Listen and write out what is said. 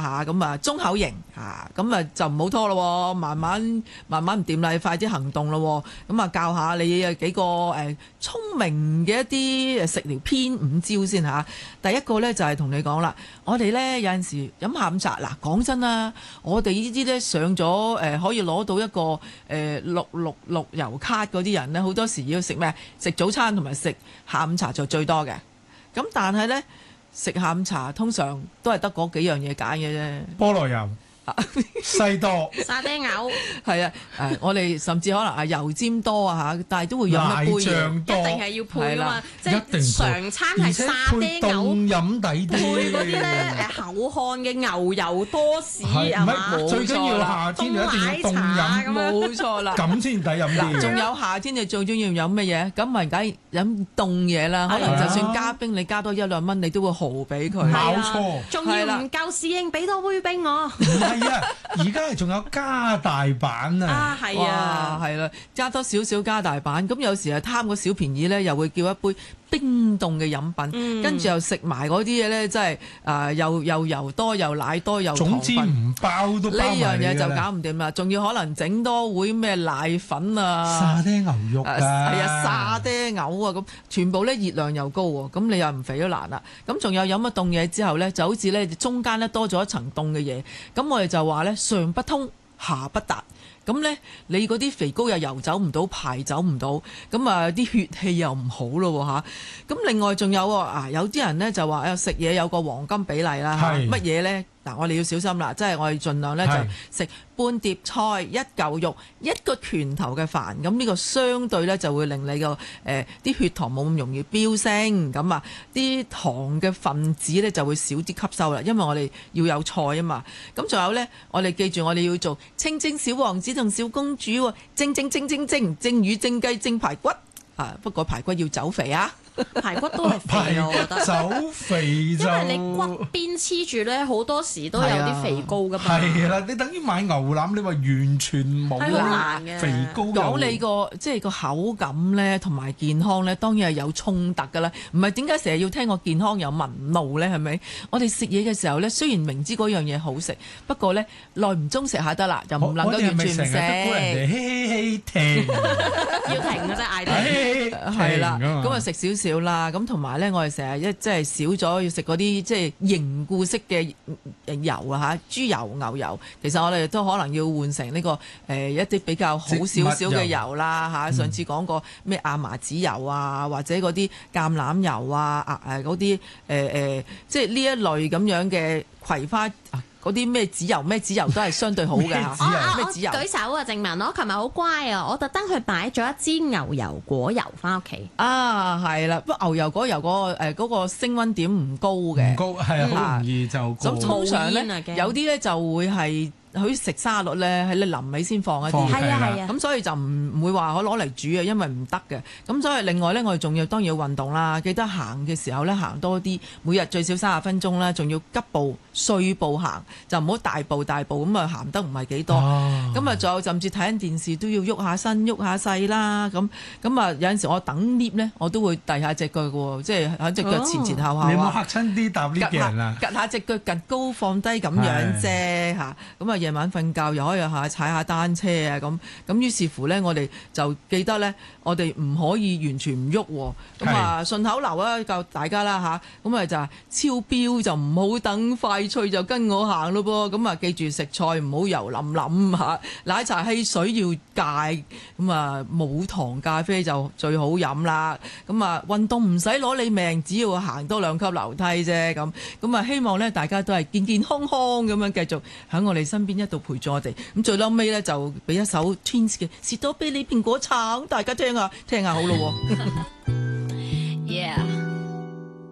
嚇，咁啊中口型嚇，咁啊就唔好拖咯，慢慢唔掂啦，快啲行動咯，咁啊教下你幾個聰明嘅一啲食療篇5招先嚇。第一個呢，就係同你講啦，我哋呢有陣時飲下午茶嗱，講真啦，我哋呢啲呢上咗可以攞到一個666油卡嗰啲人呢，好多時要食咩？食早餐同埋食下午茶就最多嘅。咁但係呢，食下午茶通常都係得嗰幾樣嘢揀嘅啫。 菠蘿油、西多、 沙爹牛， 係啊，我哋甚至可能油尖多啊嚇，但係都會飲一杯嘢， 一定係要配噶嘛，即一定係常餐係沙爹牛， 凍飲底啲， 配嗰啲咧厚漢嘅牛油多士係嘛？ 最緊要夏天就一定要凍飲， 冇錯啦， 咁先抵飲啲。 仲有夏天你最中意飲乜嘢？咁咪梗係飲凍嘢啦，可能就算加冰，你加多1-2蚊，你都會豪俾佢。 冇錯， 仲要唔夠侍應，俾多杯冰我。 係啊，而家係仲有加大版啊！ 係啊， 係啦，加多少少加大版，咁有時係貪個小便宜咧，又會叫一杯冰凍嘅飲品，跟住又食埋嗰啲嘢咧，真係又油多又奶多又糖分， 總之唔包都包埋呢樣嘢就搞唔掂啦，仲要可能整多碗咩奶粉啊、 沙爹牛肉啊， 係啊沙爹牛啊，咁全部咧熱量又高喎，咁你又唔肥都難啦。咁仲有飲咗凍嘢之後咧，就好似咧中間咧多咗一層凍嘅嘢，咁我哋就話咧上不通下不達。咁咧，你嗰啲肥膏又游走唔到，排走唔到，咁啊啲血氣又唔好咯嚇。咁另外仲有有啲人咧就話食嘢有個黃金比例啦，乜嘢咧？嗱，我哋要小心啦，即係我哋盡量咧就食半碟菜、1嚿肉、1個拳頭嘅飯，咁呢個相對咧就會令你個啲血糖冇咁容易飆升，咁啊啲糖嘅分子咧就會少啲吸收啦，因為我哋要有菜啊嘛。咁仲有咧，我哋記住我哋要做清蒸小王子同小公主喎，蒸魚蒸雞蒸排骨不過排骨要走肥啊。 排骨都係肥，我覺得走肥就因為你骨邊黐住咧，好多時都有啲肥膏噶嘛。 係啦，你等於買牛腩，你話完全冇肥膏。 講你個即係個口感咧，同埋健康咧，當然係有衝突噶啦。唔係點解成日要聽我健康有紋路咧？係咪？我哋食嘢嘅時候咧，雖然明知嗰樣嘢好食，不過咧耐唔中食下得啦，又唔能夠完全唔食。 我哋係咪成日都估人哋嘿停？ 要停嘅啫，嗌停。 係啦，咁啊食少少啦，咁同埋咧，我哋成日即係少咗要食嗰啲即係凝固式嘅油啊嚇，豬油、牛油，其實我哋都可能要換成呢個一啲比較好少少嘅油啦嚇。上次講過咩亞麻籽油啊，或者嗰啲橄欖油啊，嗰啲即係呢一類咁樣嘅葵花。嗰啲咩籽油都係相對好嘅嚇。咩籽油？ 舉手啊，靜文，我琴日好乖啊，我特登去買咗一支牛油果油翻屋企。 係啦，不過牛油果油嗰個升溫點唔高嘅， 唔高係好容易就過。 咁通常咧，有啲咧就會係。佢食沙律咧，喺你臨尾先放一啲， 係啊， 咁所以就唔會話可攞嚟煮啊，因為唔得嘅。咁所以另外咧，我哋仲要當然要運動啦，記得行嘅時候咧行多啲，每日最少30分鐘啦，仲要急步碎步行，就唔好大步咁啊行得唔係幾多。咁啊仲有甚至睇緊電視都要喐下身喐下勢啦。咁啊有陣時我等 lift 咧，我都會遞下隻腳嘅喎，即係喺隻腳前後後。 你有冇嚇親啲搭 lift 嘅人啊？ 趌下隻腳趌高放低咁樣啫嚇。咁啊夜晚瞓覺又可以踩下單車啊咁於是乎咧，我哋就記得咧，我哋唔可以完全唔喐喎。咁啊順口溜啊教大家啦嚇。咁啊就係超標就唔好等快脆就跟我行咯噃。咁啊記住食菜唔好油淋淋嚇，奶茶汽水要戒。咁啊冇糖咖啡就最好飲啦。咁啊運動唔使攞你命，只要行多2級樓梯啫。咁啊希望咧大家都係健健康康咁樣繼續喺我哋身邊一度陪住我哋。咁最嬲尾咧就俾一首 Twins 嘅士多啤梨蘋果橙，大家聽下好咯喎。